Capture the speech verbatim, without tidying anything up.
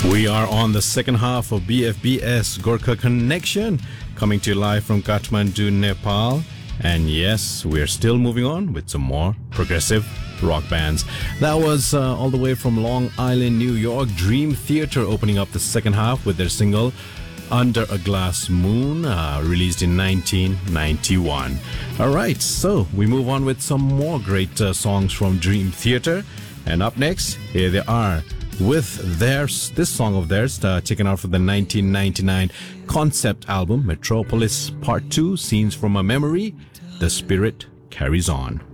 We are on the second half of B F B S Gorkha Connection, coming to you live from Kathmandu, Nepal. And yes, we're still moving on with some more progressive rock bands. That was uh, all the way from Long Island, New York, Dream Theater opening up the second half with their single Under a Glass Moon, uh, released in nineteen ninety-one. All right, so we move on with some more great uh, songs from Dream Theater. And up next, here they are with their, this song of theirs, uh, taken out from the nineteen ninety-nine concept album, Metropolis Part two, Scenes from a Memory, The Spirit Carries On.